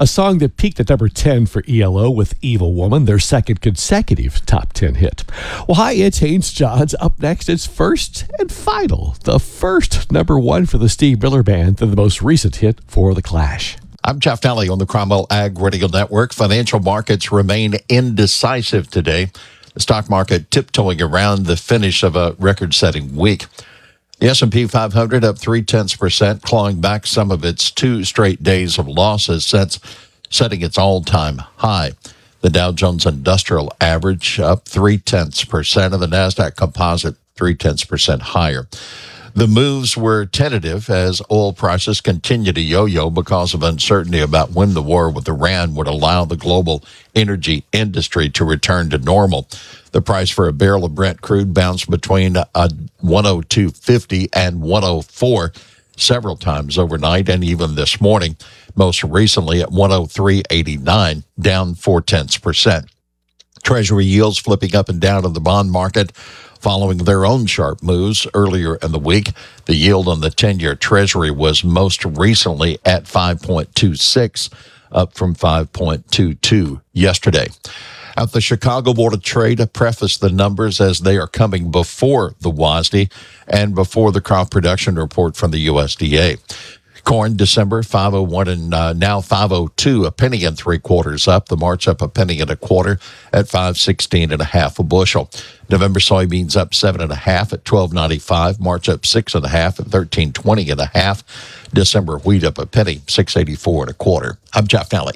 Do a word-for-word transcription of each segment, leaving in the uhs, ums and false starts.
a song that peaked at number ten for E L O with Evil Woman, their second consecutive top ten hit. Well, hi, it's Haynes Johns. Up next, it's First and Final, the first number one for the Steve Miller Band and the most recent hit for The Clash. I'm Jeff Daly on the Cromwell Ag Radio Network. Financial markets remain indecisive today. The stock market tiptoeing around the finish of a record-setting week. The S and P five hundred up three-tenths percent, clawing back some of its two straight days of losses since setting its all-time high. The Dow Jones Industrial Average up three-tenths percent, and the NASDAQ Composite three-tenths percent higher. The moves were tentative as oil prices continue to yo-yo because of uncertainty about when the war with Iran would allow the global energy industry to return to normal. The price for a barrel of Brent crude bounced between a one oh two fifty and one oh four several times overnight and even this morning, most recently at one oh three eighty-nine, down four-tenths percent. Treasury yields flipping up and down in the bond market following their own sharp moves earlier in the week. The yield on the ten-year Treasury was most recently at five point two six, up from five point two two yesterday. At the Chicago Board of Trade prefaced the numbers as they are coming before the W A S D and before the crop production report from the U S D A. Corn, December, five oh one and uh, now five oh two, a penny and three quarters up. The March up a penny and a quarter at five sixteen and a half a bushel. November soybeans up seven and a half at twelve ninety-five. March up six and a half at thirteen twenty and a half. December wheat up a penny, six eighty-four and a quarter. I'm Jeff Daly.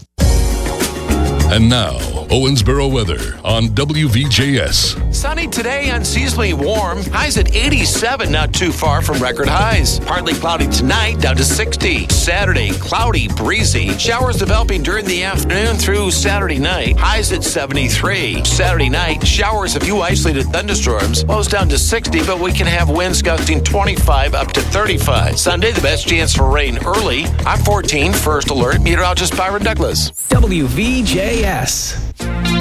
And now, Owensboro weather on W V J S. Sunny today, unseasonably warm. Highs at eighty-seven, not too far from record highs. Partly cloudy tonight, down to sixty. Saturday, cloudy, breezy. Showers developing during the afternoon through Saturday night. Highs at seventy-three. Saturday night, showers, a few isolated thunderstorms. Lows down to sixty, but we can have winds gusting twenty-five up to thirty-five. Sunday, the best chance for rain early. I'm fourteen, first alert. Meteorologist Byron Douglas. W V J S.